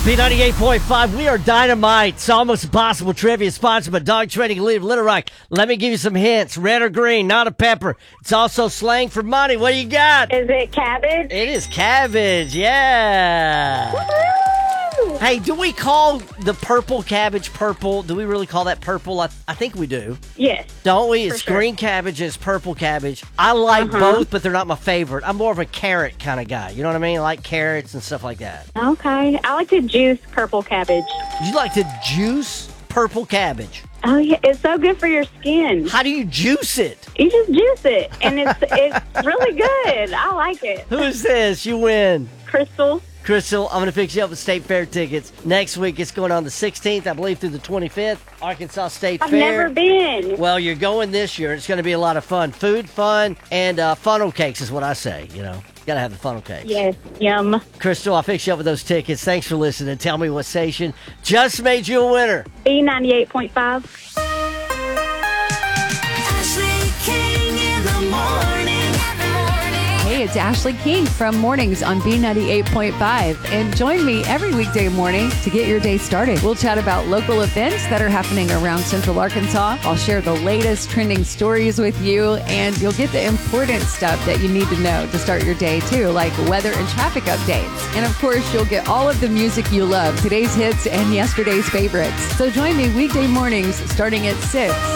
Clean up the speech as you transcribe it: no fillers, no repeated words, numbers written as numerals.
B98.5, we are dynamite. It's almost impossible trivia sponsored by Dog Training Leader Little Rock. Let me give you some hints. Red or green, not a pepper. It's also slang for money. What do you got? Is it cabbage? It is cabbage, yeah. Woo! Hey, do we call the purple cabbage purple? Do we really call that purple? I think we do. Yes. Don't we? It's sure. green cabbage and it's purple cabbage. I like both, but they're not my favorite. I'm more of a carrot kind of guy. You know what I mean? I like carrots and stuff like that. Okay. I like to juice purple cabbage. You like to juice purple cabbage? Oh, yeah. It's so good for your skin. How do you juice it? You just juice it, and it's really good. I like it. Who is this? You win. Crystal. Crystal, I'm going to fix you up with State Fair tickets. Next week, it's going on the 16th, I believe, through the 25th. Arkansas State I've Fair. never been. Well, you're going this year. It's going to be a lot of fun. Food, fun, and funnel cakes is what I say, you know. Got to have the funnel cakes. Yes. Yum. Crystal, I'll fix you up with those tickets. Thanks for listening. Tell me what station just made you a winner. B98.5. Ashley King in the morning. Hey, it's Ashley King from Mornings on B98.5. And join me every weekday morning to get your day started. We'll chat about local events that are happening around Central Arkansas. I'll share the latest trending stories with you, and you'll get the important stuff that you need to know to start your day, too, like weather and traffic updates. And, of course, you'll get all of the music you love, today's hits and yesterday's favorites. So join me weekday mornings starting at 6.